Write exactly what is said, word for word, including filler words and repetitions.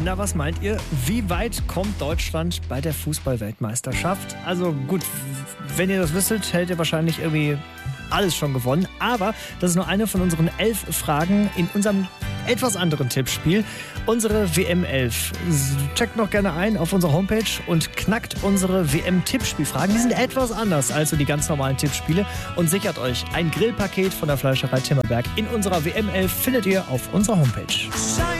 Na, was meint ihr? Wie weit kommt Deutschland bei der Fußball-Weltmeisterschaft? Also gut, wenn ihr das wisst, hättet ihr wahrscheinlich irgendwie alles schon gewonnen. Aber das ist nur eine von unseren elf Fragen in unserem etwas anderen Tippspiel. Unsere W M elf. Checkt noch gerne ein auf unserer Homepage und knackt unsere W M-Tippspielfragen. Die sind etwas anders als so die ganz normalen Tippspiele und sichert euch ein Grillpaket von der Fleischerei Timmerberg in unserer W M elf findet ihr auf unserer Homepage.